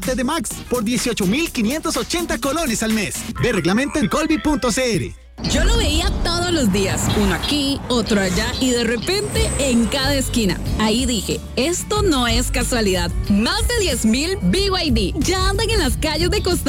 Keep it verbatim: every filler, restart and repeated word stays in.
T D Max por dieciocho mil quinientos ochenta colones al mes. Ve reglamento en colby punto c r. Yo lo veía todos los días, uno aquí, otro allá y de repente en cada esquina. Ahí dije, esto no es casualidad. Más de diez mil B Y D ya andan en las calles de Costa